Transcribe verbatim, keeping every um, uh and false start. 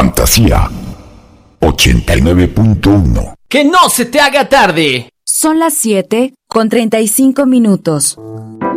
Fantasía ochenta y nueve punto uno. ¡Que no se te haga tarde! Son las siete con treinta y cinco minutos.